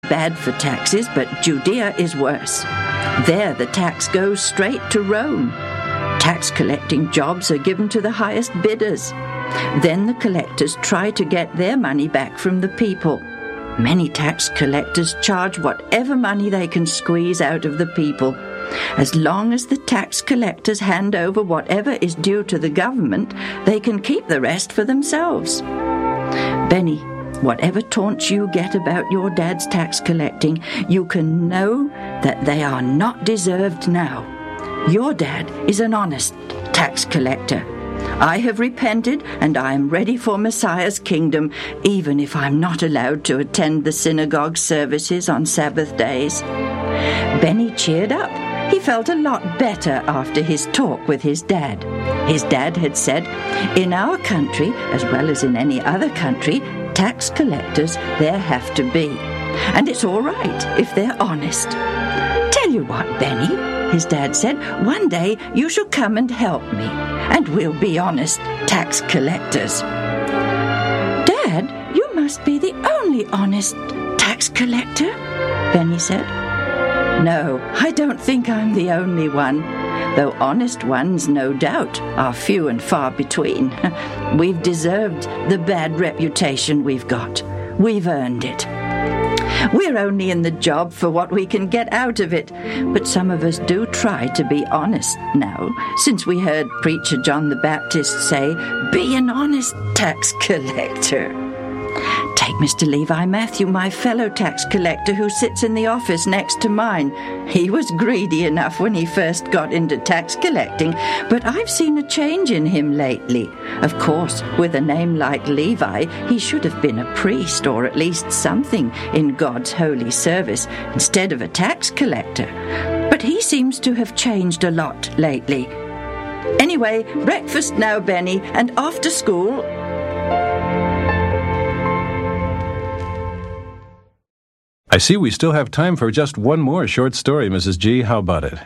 bad for taxes, but Judea is worse. There the tax goes straight to Rome. Tax-collecting jobs are given to the highest bidders. Then the collectors try to get their money back from the people. Many tax collectors charge whatever money they can squeeze out of the people. As long as the tax collectors hand over whatever is due to the government, they can keep the rest for themselves. Benny, whatever taunts you get about your dad's tax collecting, you can know that they are not deserved now. Your dad is an honest tax collector. I have repented and I am ready for Messiah's kingdom, even if I'm not allowed to attend the synagogue services on Sabbath days. Benny cheered up. He felt a lot better after his talk with his dad. His dad had said, in our country, as well as in any other country, tax collectors there have to be. And it's all right if they're honest. Tell you what, Benny, his dad said, one day you shall come and help me, and we'll be honest tax collectors. Dad, you must be the only honest tax collector, Benny said. No, I don't think I'm the only one, though honest ones, no doubt, are few and far between. We've deserved the bad reputation we've got. We've earned it. We're only in the job for what we can get out of it, but some of us do try to be honest now, since we heard Preacher John the Baptist say, be an honest tax collector. Take Mr. Levi Matthew, my fellow tax collector who sits in the office next to mine. He was greedy enough when he first got into tax collecting, but I've seen a change in him lately. Of course, with a name like Levi, he should have been a priest or at least something in God's holy service instead of a tax collector. But he seems to have changed a lot lately. Anyway, breakfast now, Benny, and off to school. I see we still have time for just one more short story, Mrs. G. How about it?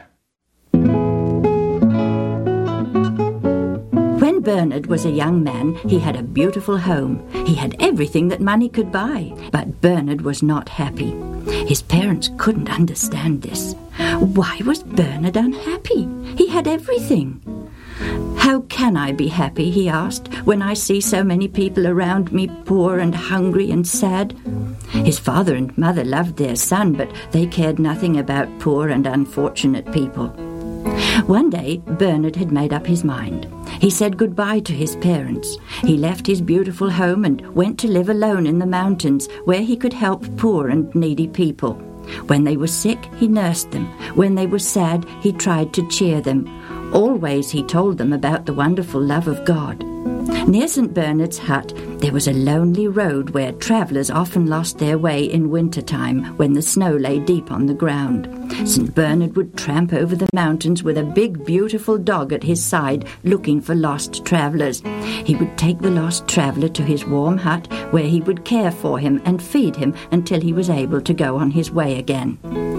When Bernard was a young man, he had a beautiful home. He had everything that money could buy. But Bernard was not happy. His parents couldn't understand this. Why was Bernard unhappy? He had everything. How can I be happy, he asked, when I see so many people around me poor and hungry and sad? His father and mother loved their son, but they cared nothing about poor and unfortunate people. One day, Bernard had made up his mind. He said goodbye to his parents. He left his beautiful home and went to live alone in the mountains, where he could help poor and needy people. When they were sick, he nursed them. When they were sad, he tried to cheer them. Always he told them about the wonderful love of God. Near St. Bernard's hut, there was a lonely road where travellers often lost their way in winter-time when the snow lay deep on the ground. St. Bernard would tramp over the mountains with a big, beautiful dog at his side, looking for lost travellers. He would take the lost traveller to his warm hut, where he would care for him and feed him until he was able to go on his way again.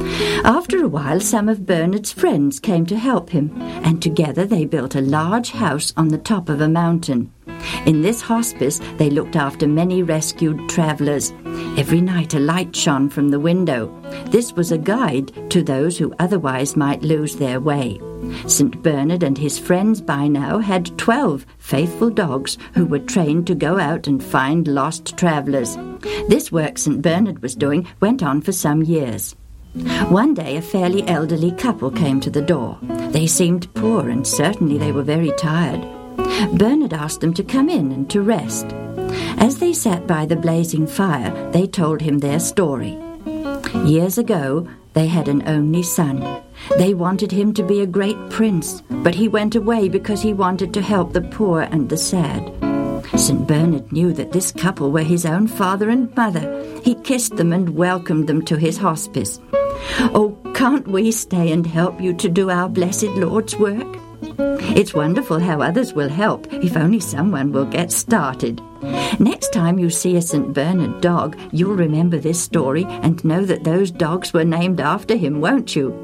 After a while, some of Bernard's friends came to help him, and together they built a large house on the top of a mountain. In this hospice, they looked after many rescued travellers. Every night a light shone from the window. This was a guide to those who otherwise might lose their way. St. Bernard and his friends by now had 12 faithful dogs who were trained to go out and find lost travellers. This work St. Bernard was doing went on for some years. One day a fairly elderly couple came to the door. They seemed poor and certainly they were very tired. Bernard asked them to come in and to rest. As they sat by the blazing fire, they told him their story. Years ago, they had an only son. They wanted him to be a great prince, but he went away because he wanted to help the poor and the sad. St. Bernard knew that this couple were his own father and mother. He kissed them and welcomed them to his hospice. "Oh, can't we stay and help you to do our blessed Lord's work? It's wonderful how others will help if only someone will get started. Next time you see a St. Bernard dog, you'll remember this story and know that those dogs were named after him, won't you?"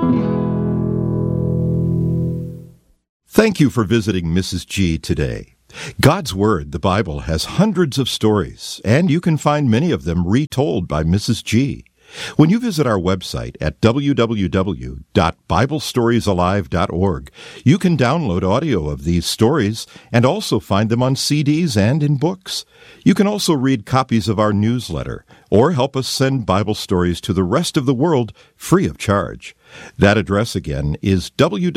Thank you for visiting Mrs. G today. God's Word, the Bible, has hundreds of stories, and you can find many of them retold by Mrs. G. When you visit our website at www.biblestoriesalive.org, you can download audio of these stories and also find them on CDs and in books. You can also read copies of our newsletter or help us send Bible stories to the rest of the world free of charge. That address again is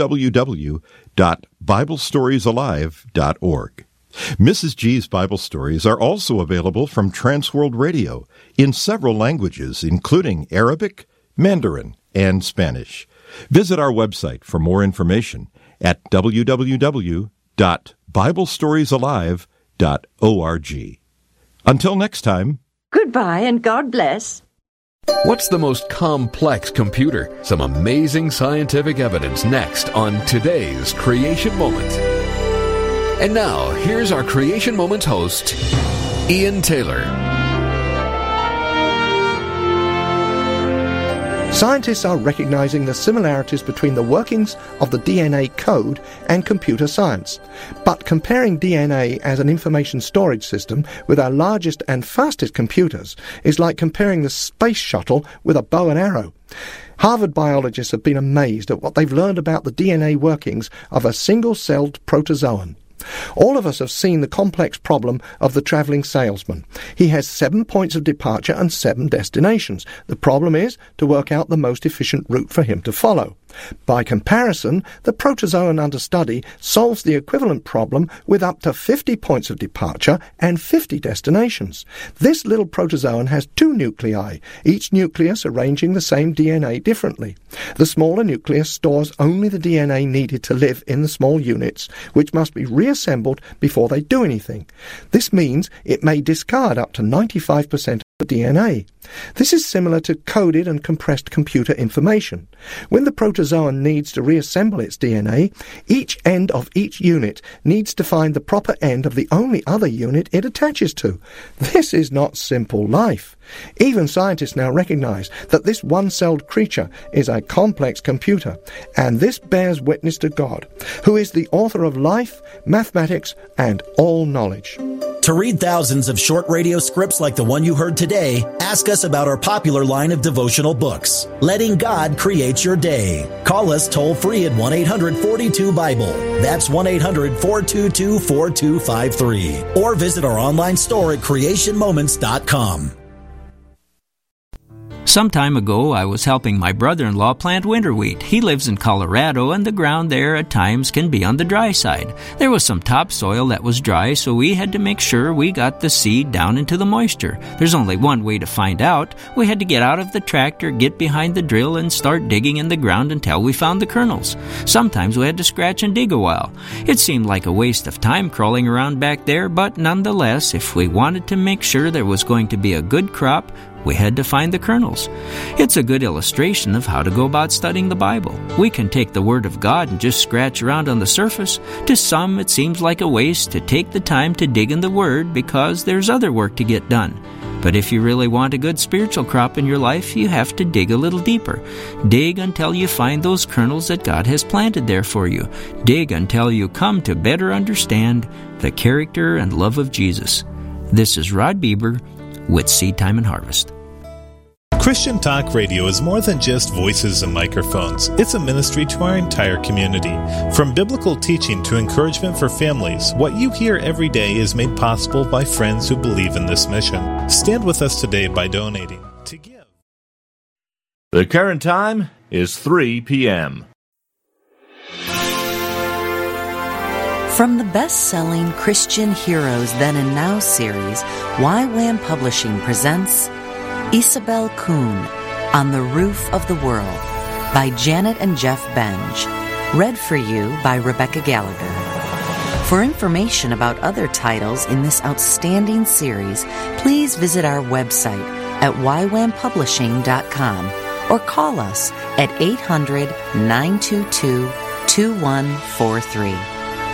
www.biblestoriesalive.org. Mrs. G's Bible stories are also available from Transworld Radio in several languages, including Arabic, Mandarin, and Spanish. Visit our website for more information at www.biblestoriesalive.org. Until next time. Goodbye and God bless. What's the most complex computer? Some amazing scientific evidence next on today's Creation Moment. And now, here's our Creation Moments host, Ian Taylor. Scientists are recognizing the similarities between the workings of the DNA code and computer science. But comparing DNA as an information storage system with our largest and fastest computers is like comparing the space shuttle with a bow and arrow. Harvard biologists have been amazed at what they've learned about the DNA workings of a single-celled protozoan. All of us have seen the complex problem of the travelling salesman. He has 7 points of departure and 7 destinations. The problem is to work out the most efficient route for him to follow. By comparison, the protozoan under study solves the equivalent problem with up to 50 points of departure and 50 destinations. This little protozoan has 2 nuclei, each nucleus arranging the same DNA differently. The smaller nucleus stores only the DNA needed to live in the small units, which must be reassembled before they do anything. This means it may discard up to 95% of the DNA. This is similar to coded and compressed computer information. When the protozoan needs to reassemble its DNA, each end of each unit needs to find the proper end of the only other unit it attaches to. This is not simple life. Even scientists now recognize that this one-celled creature is a complex computer, and this bears witness to God, who is the author of life, mathematics, and all knowledge. To read thousands of short radio scripts like the one you heard today, ask us about our popular line of devotional books, Letting God Create Your Day. Call us toll-free at 1-800-42-BIBLE. That's 1-800-422-4253. Or visit our online store at creationmoments.com. Some time ago, I was helping my brother-in-law plant winter wheat. He lives in Colorado, and the ground there at times can be on the dry side. There was some topsoil that was dry, so we had to make sure we got the seed down into the moisture. There's only one way to find out. We had to get out of the tractor, get behind the drill, and start digging in the ground until we found the kernels. Sometimes we had to scratch and dig a while. It seemed like a waste of time crawling around back there, but nonetheless, if we wanted to make sure there was going to be a good crop, we had to find the kernels. It's a good illustration of how to go about studying the Bible. We can take the Word of God and just scratch around on the surface. To some, it seems like a waste to take the time to dig in the Word because there's other work to get done. But if you really want a good spiritual crop in your life, you have to dig a little deeper. Dig until you find those kernels that God has planted there for you. Dig until you come to better understand the character and love of Jesus. This is Rod Bieber with Seed Time and Harvest. Christian Talk Radio is more than just voices and microphones. It's a ministry to our entire community. From biblical teaching to encouragement for families, what you hear every day is made possible by friends who believe in this mission. Stand with us today by donating to give. The current time is 3 p.m. From the best-selling Christian Heroes Then and Now series, YWAM Publishing presents Isabel Kuhn, On the Roof of the World, by Janet and Jeff Benge, read for you by Rebecca Gallagher. For information about other titles in this outstanding series, please visit our website at ywampublishing.com or call us at 800-922-2143.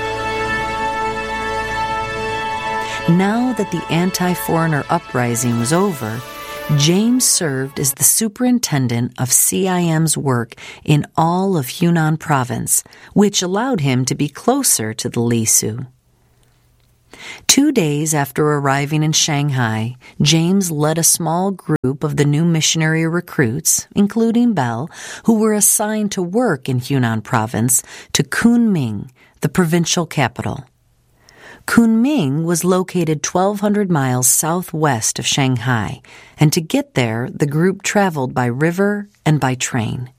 Now that the anti-foreigner uprising was over, James served as the superintendent of CIM's work in all of Hunan province, which allowed him to be closer to the Lisu. 2 days after arriving in Shanghai, James led a small group of the new missionary recruits, including Belle, who were assigned to work in Hunan province, to Kunming, the provincial capital. Kunming was located 1,200 miles southwest of Shanghai, and to get there, the group traveled by river and by train.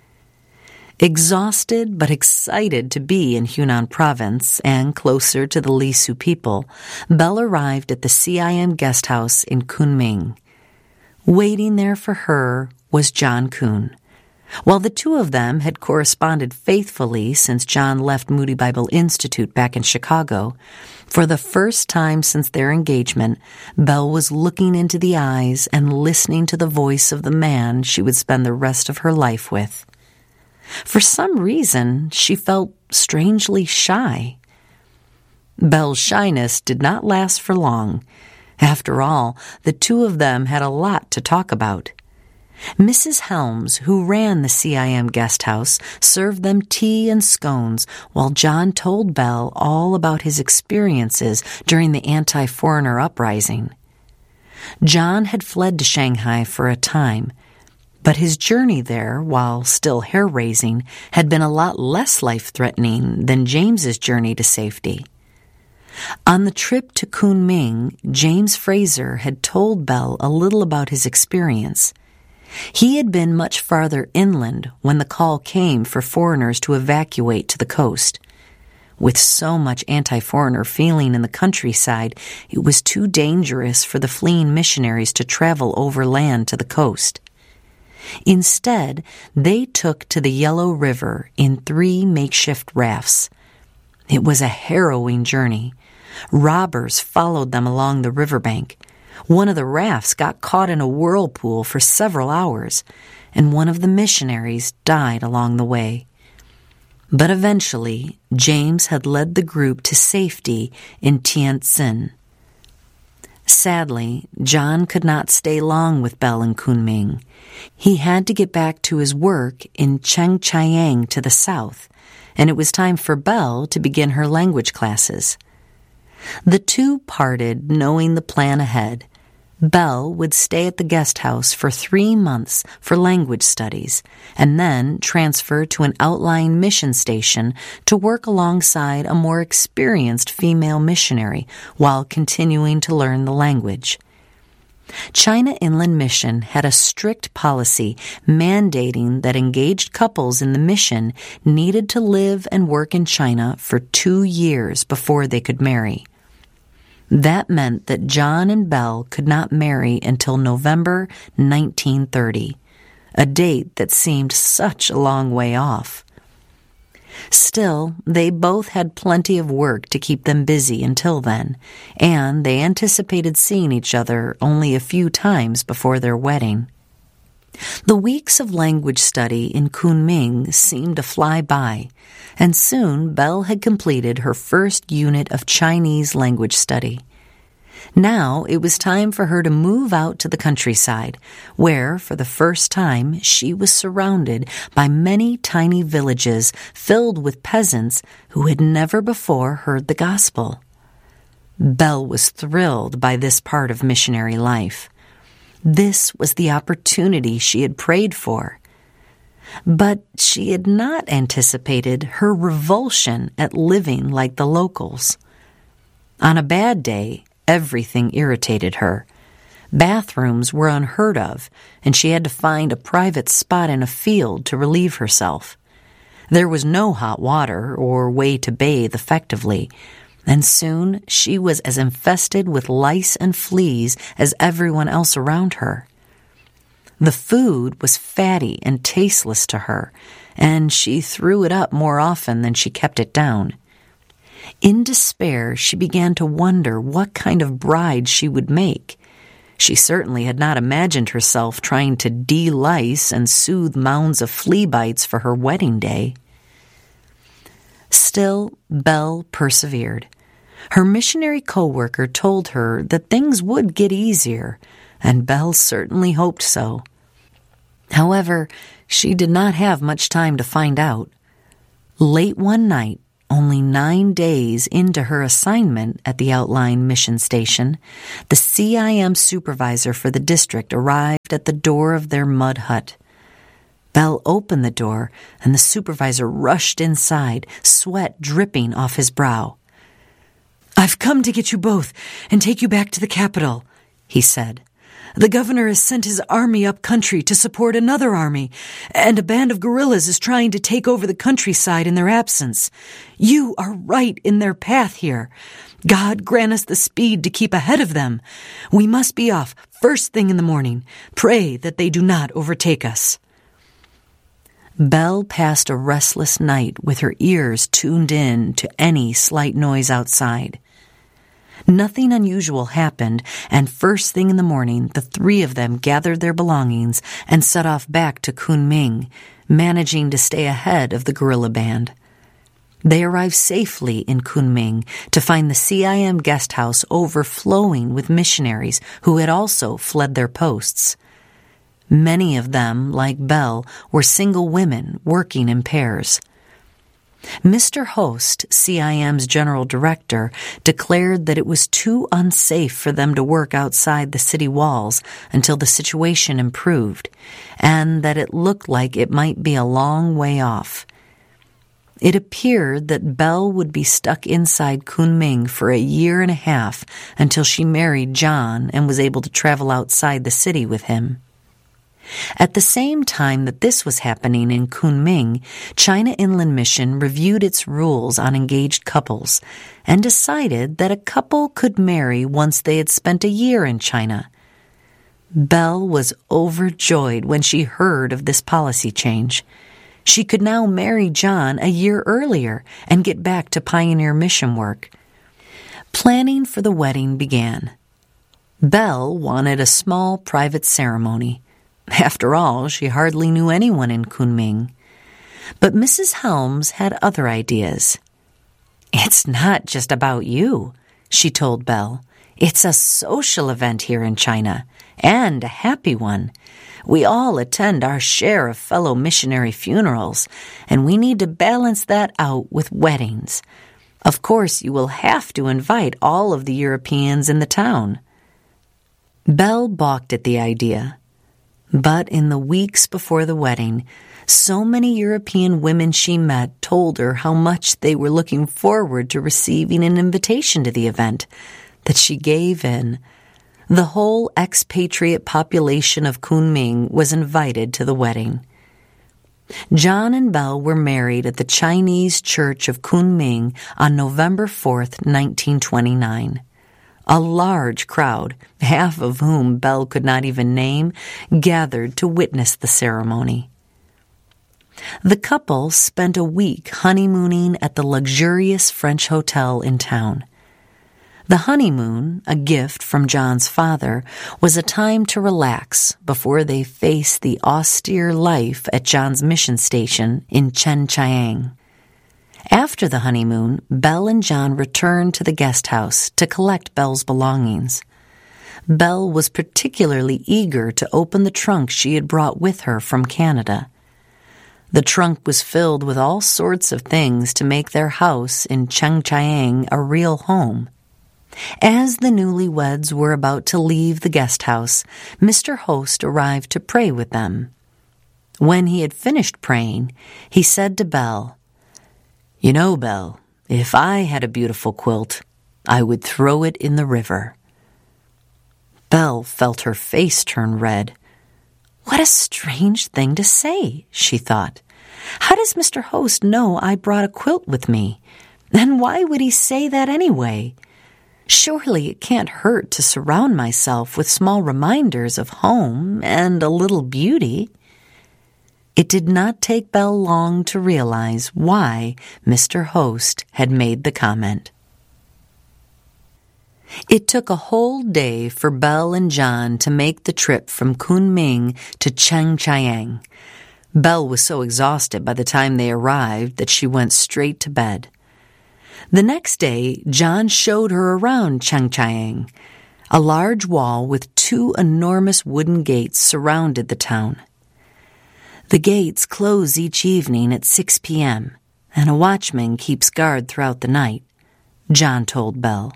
Exhausted but excited to be in Hunan province and closer to the Lisu people, Belle arrived at the CIM guest house in Kunming. Waiting there for her was John Kuhn. While the two of them had corresponded faithfully since John left Moody Bible Institute back in Chicago, for the first time since their engagement, Belle was looking into the eyes and listening to the voice of the man she would spend the rest of her life with. For some reason, she felt strangely shy. Belle's shyness did not last for long. After all, the two of them had a lot to talk about. Mrs. Helms, who ran the CIM guest house, served them tea and scones while John told Belle all about his experiences during the anti-foreigner uprising. John had fled to Shanghai for a time, but his journey there, while still hair-raising, had been a lot less life-threatening than James's journey to safety. On the trip to Kunming, James Fraser had told Belle a little about his experience. He had been much farther inland when the call came for foreigners to evacuate to the coast. With so much anti-foreigner feeling in the countryside, it was too dangerous for the fleeing missionaries to travel overland to the coast. Instead, they took to the Yellow River in 3 makeshift rafts. It was a harrowing journey. Robbers followed them along the riverbank. One of the rafts got caught in a whirlpool for several hours, and one of the missionaries died along the way. But eventually, James had led the group to safety in Tientsin. Sadly, John could not stay long with Belle in Kunming. He had to get back to his work in Chengchiang to the south, and it was time for Belle to begin her language classes. The two parted, knowing the plan ahead. Belle would stay at the guest house for 3 months for language studies, and then transfer to an outlying mission station to work alongside a more experienced female missionary while continuing to learn the language. China Inland Mission had a strict policy mandating that engaged couples in the mission needed to live and work in China for 2 years before they could marry. That meant that John and Belle could not marry until November 1930, a date that seemed such a long way off. Still, they both had plenty of work to keep them busy until then, and they anticipated seeing each other only a few times before their wedding. The weeks of language study in Kunming seemed to fly by, and soon Belle had completed her first unit of Chinese language study. Now it was time for her to move out to the countryside, where, for the first time, she was surrounded by many tiny villages filled with peasants who had never before heard the gospel. Belle was thrilled by this part of missionary life. This was the opportunity she had prayed for. But she had not anticipated her revulsion at living like the locals. On a bad day, everything irritated her. Bathrooms were unheard of, and she had to find a private spot in a field to relieve herself. There was no hot water or way to bathe effectively, and soon she was as infested with lice and fleas as everyone else around her. The food was fatty and tasteless to her, and she threw it up more often than she kept it down. In despair, she began to wonder what kind of bride she would make. She certainly had not imagined herself trying to de-lice and soothe mounds of flea bites for her wedding day. Still, Belle persevered. Her missionary co-worker told her that things would get easier, and Belle certainly hoped so. However, she did not have much time to find out. Late one night, only 9 days into her assignment at the outlying mission station, the CIM supervisor for the district arrived at the door of their mud hut. Bell opened the door, and the supervisor rushed inside, sweat dripping off his brow. "I've come to get you both and take you back to the capital," he said. "The governor has sent his army up country to support another army, and a band of guerrillas is trying to take over the countryside in their absence. You are right in their path here. God grant us the speed to keep ahead of them. We must be off first thing in the morning. Pray that they do not overtake us." Belle passed a restless night with her ears tuned in to any slight noise outside. Nothing unusual happened, and first thing in the morning, the three of them gathered their belongings and set off back to Kunming, managing to stay ahead of the guerrilla band. They arrived safely in Kunming to find the CIM guest house overflowing with missionaries who had also fled their posts. Many of them, like Belle, were single women working in pairs. Mr. Host, CIM's general director, declared that it was too unsafe for them to work outside the city walls until the situation improved, and that it looked like it might be a long way off. It appeared that Belle would be stuck inside Kunming for 1.5 years until she married John and was able to travel outside the city with him. At the same time that this was happening in Kunming, China Inland Mission reviewed its rules on engaged couples and decided that a couple could marry once they had spent 1 year in China. Belle was overjoyed when she heard of this policy change. She could now marry John 1 year earlier and get back to pioneer mission work. Planning for the wedding began. Belle wanted a small private ceremony. After all, she hardly knew anyone in Kunming. But Mrs. Helms had other ideas. "It's not just about you," she told Belle. "It's a social event here in China, and a happy one. We all attend our share of fellow missionary funerals, and we need to balance that out with weddings. Of course, you will have to invite all of the Europeans in the town." Belle balked at the idea. But in the weeks before the wedding, so many European women she met told her how much they were looking forward to receiving an invitation to the event that she gave in. The whole expatriate population of Kunming was invited to the wedding. John and Belle were married at the Chinese Church of Kunming on November 4th, 1929. A large crowd, half of whom Belle could not even name, gathered to witness the ceremony. The couple spent a week honeymooning at the luxurious French hotel in town. The honeymoon, a gift from John's father, was a time to relax before they faced the austere life at John's mission station in Chengchiang. After the honeymoon, Belle and John returned to the guest house to collect Belle's belongings. Belle was particularly eager to open the trunk she had brought with her from Canada. The trunk was filled with all sorts of things to make their house in Chengchiang a real home. As the newlyweds were about to leave the guest house, Mr. Host arrived to pray with them. When he had finished praying, he said to Belle, "You know, Belle, if I had a beautiful quilt, I would throw it in the river." Belle felt her face turn red. What a strange thing to say, she thought. How does Mr. Host know I brought a quilt with me? And why would he say that anyway? Surely it can't hurt to surround myself with small reminders of home and a little beauty. It did not take Belle long to realize why Mr. Host had made the comment. It took a whole day for Belle and John to make the trip from Kunming to Chengchiang. Belle was so exhausted by the time they arrived that she went straight to bed. The next day, John showed her around Chengchiang. A large wall with 2 enormous wooden gates surrounded the town. The gates close each evening at 6 p.m., and a watchman keeps guard throughout the night, John told Belle.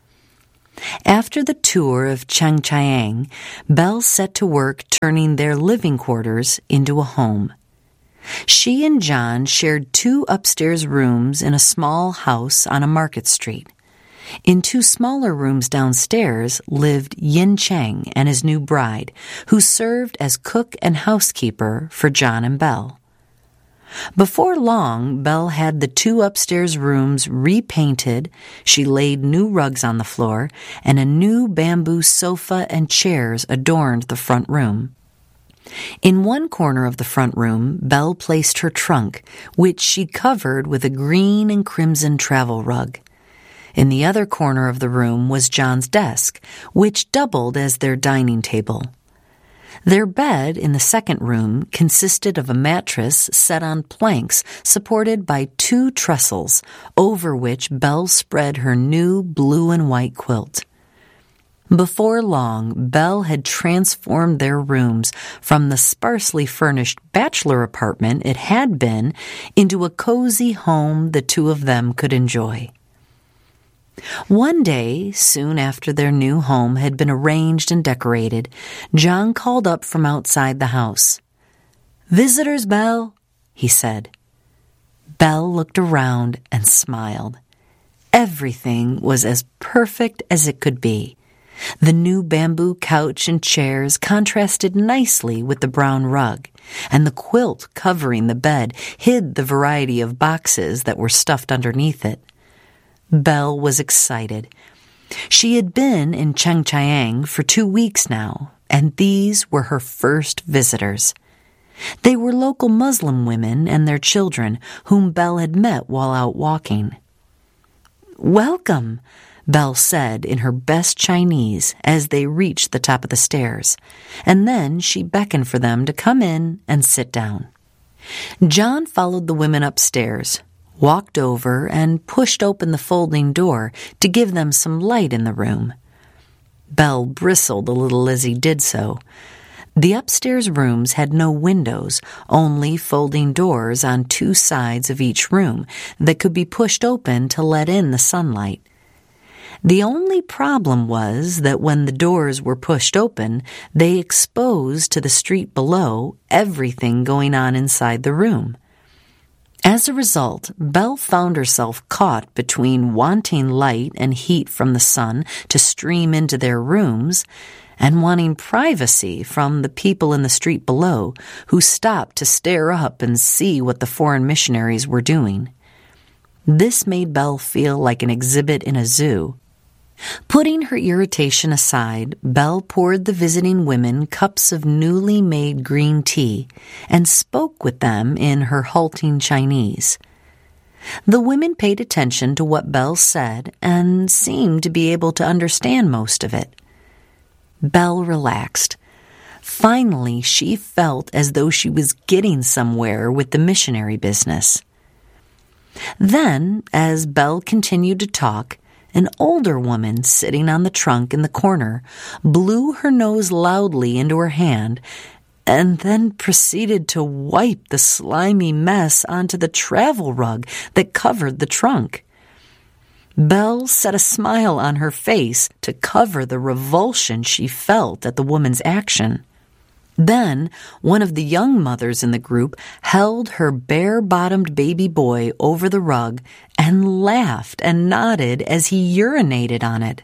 After the tour of Changjiang, Belle set to work turning their living quarters into a home. She and John shared 2 upstairs rooms in a small house on a market street. In 2 smaller rooms downstairs lived Yin Cheng and his new bride, who served as cook and housekeeper for John and Belle. Before long, Belle had the 2 upstairs rooms repainted, she laid new rugs on the floor, and a new bamboo sofa and chairs adorned the front room. In one corner of the front room, Belle placed her trunk, which she covered with a green and crimson travel rug. In the other corner of the room was John's desk, which doubled as their dining table. Their bed in the second room consisted of a mattress set on planks supported by 2 trestles, over which Belle spread her new blue and white quilt. Before long, Belle had transformed their rooms from the sparsely furnished bachelor apartment it had been into a cozy home the 2 of them could enjoy. One day, soon after their new home had been arranged and decorated, John called up from outside the house. "Visitors, Belle," he said. Belle looked around and smiled. Everything was as perfect as it could be. The new bamboo couch and chairs contrasted nicely with the brown rug, and the quilt covering the bed hid the variety of boxes that were stuffed underneath it. Belle was excited. She had been in Changjiang for 2 weeks now, and these were her first visitors. They were local Muslim women and their children, whom Belle had met while out walking. "Welcome," Belle said in her best Chinese as they reached the top of the stairs, and then she beckoned for them to come in and sit down. John followed the women upstairs, walked over and pushed open the folding door to give them some light in the room. Belle bristled a little as he did so. The upstairs rooms had no windows, only folding doors on 2 sides of each room that could be pushed open to let in the sunlight. The only problem was that when the doors were pushed open, they exposed to the street below everything going on inside the room. As a result, Belle found herself caught between wanting light and heat from the sun to stream into their rooms and wanting privacy from the people in the street below who stopped to stare up and see what the foreign missionaries were doing. This made Belle feel like an exhibit in a zoo. Putting her irritation aside, Belle poured the visiting women cups of newly made green tea and spoke with them in her halting Chinese. The women paid attention to what Belle said and seemed to be able to understand most of it. Belle relaxed. Finally, she felt as though she was getting somewhere with the missionary business. Then, as Belle continued to talk, an older woman sitting on the trunk in the corner blew her nose loudly into her hand and then proceeded to wipe the slimy mess onto the travel rug that covered the trunk. Belle set a smile on her face to cover the revulsion she felt at the woman's action. Then, one of the young mothers in the group held her bare-bottomed baby boy over the rug and laughed and nodded as he urinated on it.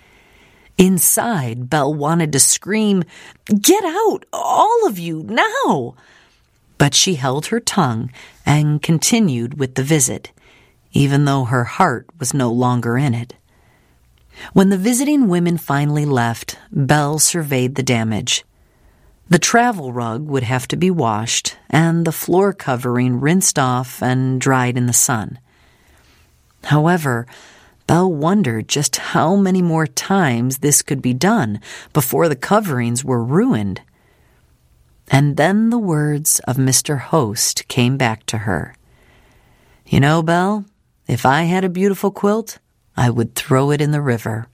Inside, Belle wanted to scream, "Get out, all of you, now!" But she held her tongue and continued with the visit, even though her heart was no longer in it. When the visiting women finally left, Belle surveyed the damage. The travel rug would have to be washed, and the floor covering rinsed off and dried in the sun. However, Belle wondered just how many more times this could be done before the coverings were ruined. And then the words of Mr. Host came back to her. "You know, Belle, if I had a beautiful quilt, I would throw it in the river."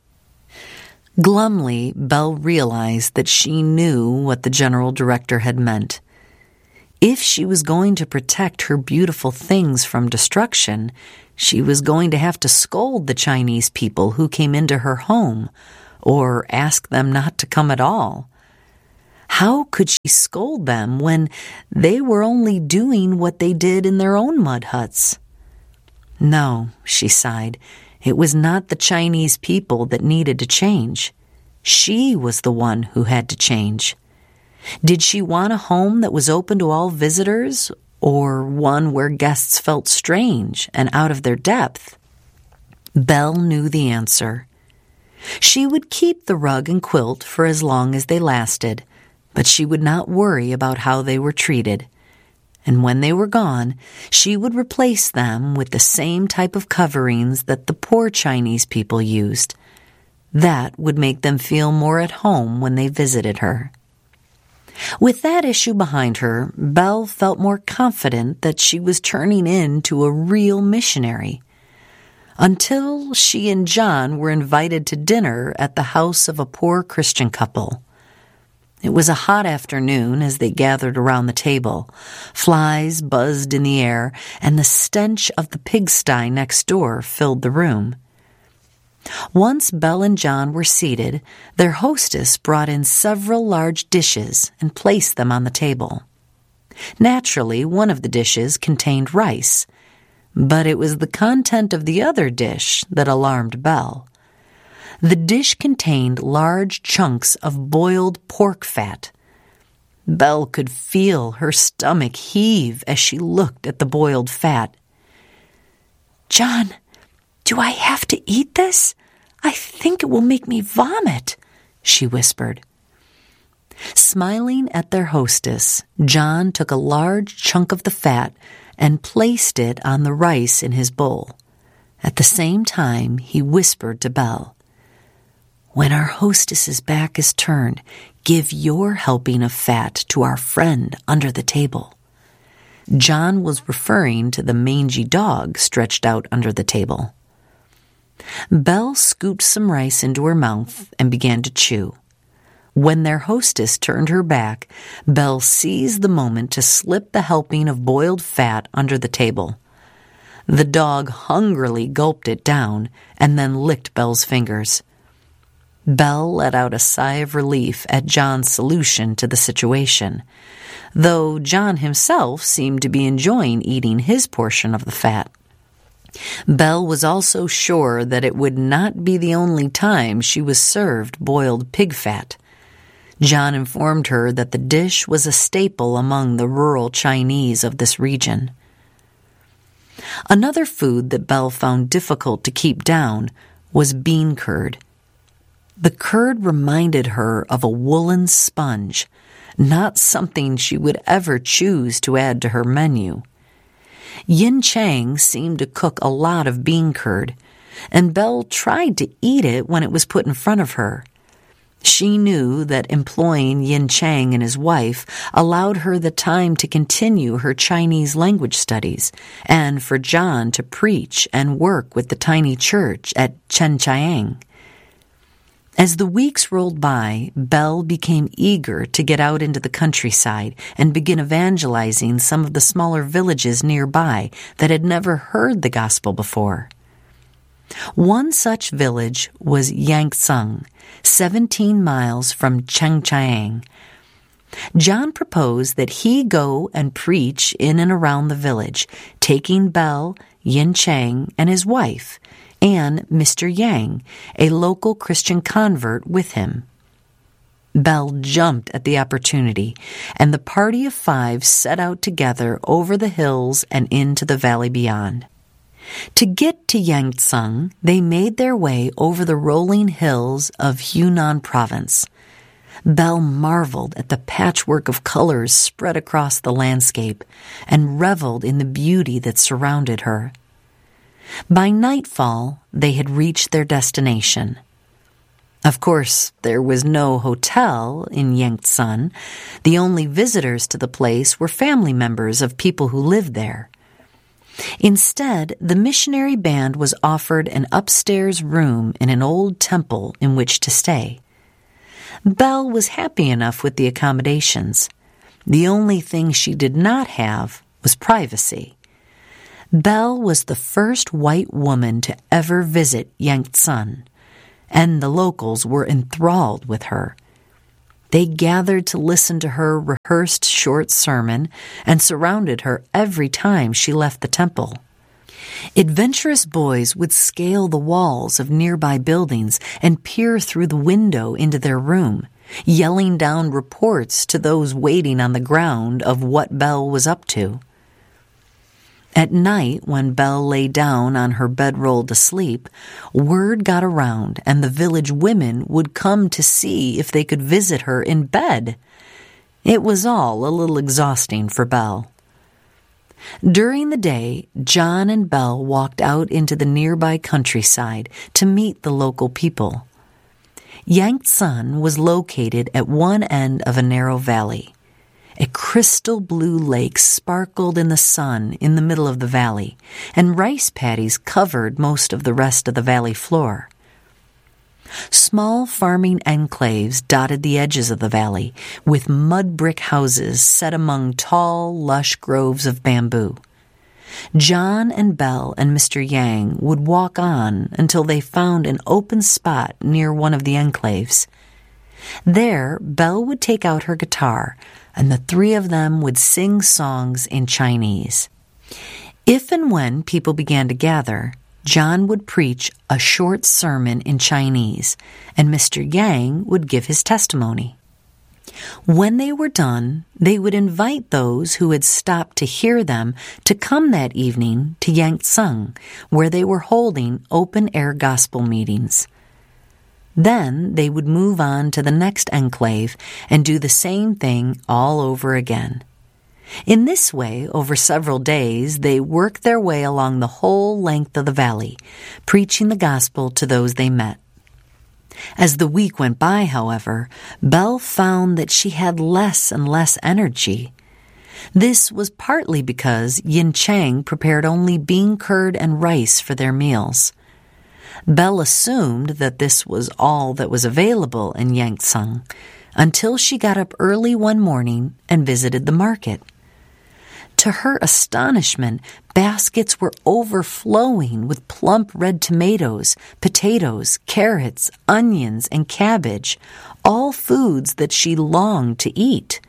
Glumly, Belle realized that she knew what the general director had meant. If she was going to protect her beautiful things from destruction, she was going to have to scold the Chinese people who came into her home, or ask them not to come at all. How could she scold them when they were only doing what they did in their own mud huts? No, she sighed, it was not the Chinese people that needed to change. She was the one who had to change. Did she want a home that was open to all visitors, or one where guests felt strange and out of their depth? Belle knew the answer. She would keep the rug and quilt for as long as they lasted, but she would not worry about how they were treated. And when they were gone, she would replace them with the same type of coverings that the poor Chinese people used. That would make them feel more at home when they visited her. With that issue behind her, Belle felt more confident that she was turning into a real missionary. Until she and John were invited to dinner at the house of a poor Christian couple. It was a hot afternoon as they gathered around the table. Flies buzzed in the air, and the stench of the pigsty next door filled the room. Once Belle and John were seated, their hostess brought in several large dishes and placed them on the table. Naturally, one of the dishes contained rice, but it was the content of the other dish that alarmed Belle. The dish contained large chunks of boiled pork fat. Belle could feel her stomach heave as she looked at the boiled fat. "John, do I have to eat this? I think it will make me vomit," she whispered. Smiling at their hostess, John took a large chunk of the fat and placed it on the rice in his bowl. At the same time, he whispered to Belle, "When our hostess's back is turned, give your helping of fat to our friend under the table." John was referring to the mangy dog stretched out under the table. Belle scooped some rice into her mouth and began to chew. When their hostess turned her back, Belle seized the moment to slip the helping of boiled fat under the table. The dog hungrily gulped it down and then licked Belle's fingers. Belle let out a sigh of relief at John's solution to the situation, though John himself seemed to be enjoying eating his portion of the fat. Belle was also sure that it would not be the only time she was served boiled pig fat. John informed her that the dish was a staple among the rural Chinese of this region. Another food that Belle found difficult to keep down was bean curd. The curd reminded her of a woolen sponge, not something she would ever choose to add to her menu. Yin Chang seemed to cook a lot of bean curd, and Belle tried to eat it when it was put in front of her. She knew that employing Yin Chang and his wife allowed her the time to continue her Chinese language studies and for John to preach and work with the tiny church at Chenchiang. As the weeks rolled by, Belle became eager to get out into the countryside and begin evangelizing some of the smaller villages nearby that had never heard the gospel before. One such village was Yangtsung, 17 miles from Chengchiang. John proposed that he go and preach in and around the village, taking Belle, Yin Chang, and his wife, and Mr. Yang, a local Christian convert, with him. Belle jumped at the opportunity, and the party of 5 set out together over the hills and into the valley beyond. To get to Yangtsung, they made their way over the rolling hills of Hunan province. Belle marveled at the patchwork of colors spread across the landscape and reveled in the beauty that surrounded her. By nightfall, they had reached their destination. Of course, there was no hotel in Yangtsung. The only visitors to the place were family members of people who lived there. Instead, the missionary band was offered an upstairs room in an old temple in which to stay. Belle was happy enough with the accommodations. The only thing she did not have was privacy. Belle was the first white woman to ever visit Yangtze, and the locals were enthralled with her. They gathered to listen to her rehearsed short sermon and surrounded her every time she left the temple. Adventurous boys would scale the walls of nearby buildings and peer through the window into their room, yelling down reports to those waiting on the ground of what Belle was up to. At night, when Belle lay down on her bedroll to sleep, word got around and the village women would come to see if they could visit her in bed. It was all a little exhausting for Belle. During the day, John and Belle walked out into the nearby countryside to meet the local people. Yangtze was located at one end of a narrow valley. A crystal blue lake sparkled in the sun in the middle of the valley, and rice paddies covered most of the rest of the valley floor. Small farming enclaves dotted the edges of the valley, with mud brick houses set among tall, lush groves of bamboo. John and Belle and Mr. Yang would walk on until they found an open spot near one of the enclaves. There, Belle would take out her guitar, and the three of them would sing songs in Chinese. If and when people began to gather, John would preach a short sermon in Chinese, and Mr. Yang would give his testimony. When they were done, they would invite those who had stopped to hear them to come that evening to Yangtze, where they were holding open-air gospel meetings. Then they would move on to the next enclave and do the same thing all over again. In this way, over several days, they worked their way along the whole length of the valley, preaching the gospel to those they met. As the week went by, however, Belle found that she had less and less energy. This was partly because Yin Chang prepared only bean curd and rice for their meals. Belle assumed that this was all that was available in Yangtze until she got up early one morning and visited the market. To her astonishment, baskets were overflowing with plump red tomatoes, potatoes, carrots, onions, and cabbage, all foods that she longed to eat.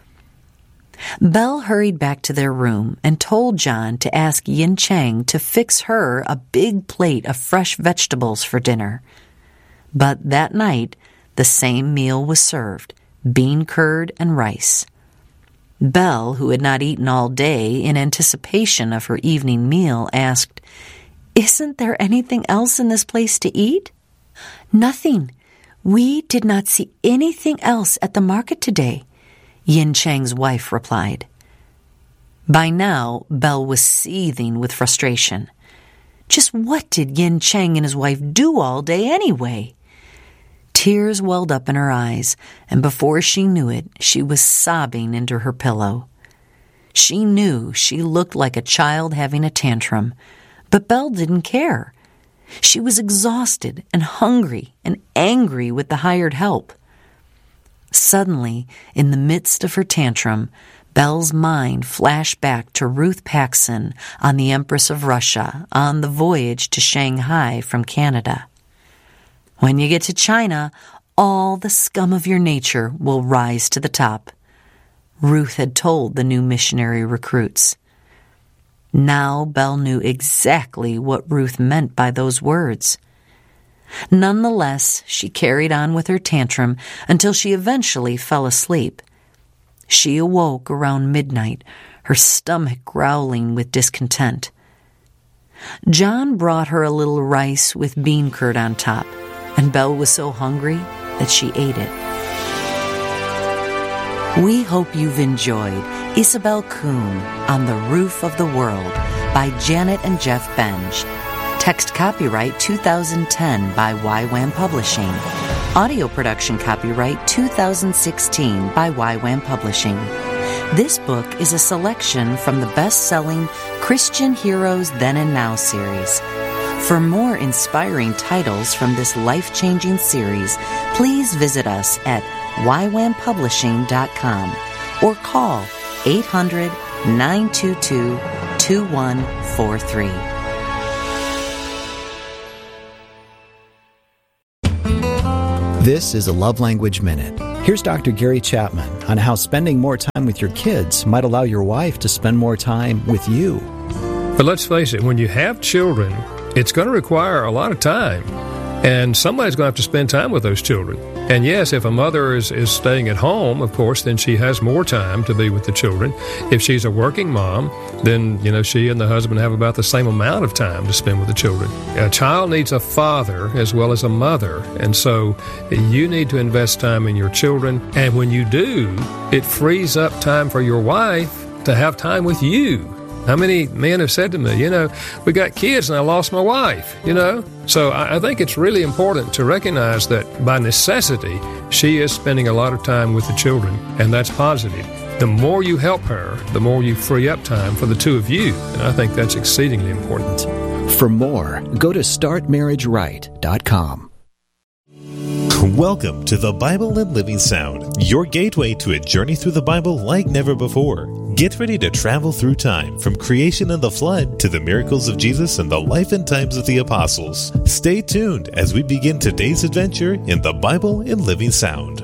Belle hurried back to their room and told John to ask Yin Chang to fix her a big plate of fresh vegetables for dinner. But that night, the same meal was served, bean curd and rice. Belle, who had not eaten all day in anticipation of her evening meal, asked, "Isn't there anything else in this place to eat?" "Nothing. We did not see anything else at the market today," Yin Chang's wife replied. By now, Belle was seething with frustration. Just what did Yin Chang and his wife do all day anyway? Tears welled up in her eyes, and before she knew it, she was sobbing into her pillow. She knew she looked like a child having a tantrum, but Belle didn't care. She was exhausted and hungry and angry with the hired help. Suddenly, in the midst of her tantrum, Belle's mind flashed back to Ruth Paxson on the Empress of Russia on the voyage to Shanghai from Canada. When you get to China, all the scum of your nature will rise to the top, Ruth had told the new missionary recruits. Now Belle knew exactly what Ruth meant by those words. Nonetheless, she carried on with her tantrum until she eventually fell asleep. She awoke around midnight, her stomach growling with discontent. John brought her a little rice with bean curd on top, and Belle was so hungry that she ate it. We hope you've enjoyed Isabel Kuhn on the Roof of the World by Janet and Jeff Benj. Text copyright 2010 by YWAM Publishing. Audio production copyright 2016 by YWAM Publishing. This book is a selection from the best-selling Christian Heroes Then and Now series. For more inspiring titles from this life-changing series, please visit us at ywampublishing.com or call 800-922-2143. This is a Love Language Minute. Here's Dr. Gary Chapman on how spending more time with your kids might allow your wife to spend more time with you. But let's face it, when you have children, it's going to require a lot of time. And somebody's going to have to spend time with those children. And yes, if a mother is staying at home, of course, then she has more time to be with the children. If she's a working mom, then, she and the husband have about the same amount of time to spend with the children. A child needs a father as well as a mother. And so you need to invest time in your children. And when you do, it frees up time for your wife to have time with you. How many men have said to me, we got kids and I lost my wife, So I think it's really important to recognize that by necessity, she is spending a lot of time with the children, and that's positive. The more you help her, the more you free up time for the two of you, and I think that's exceedingly important. For more, go to startmarriageright.com. Welcome to the Bible and Living Sound, your gateway to a journey through the Bible like never before. Get ready to travel through time, from creation and the flood to the miracles of Jesus and the life and times of the apostles. Stay tuned as we begin today's adventure in the Bible and Living Sound.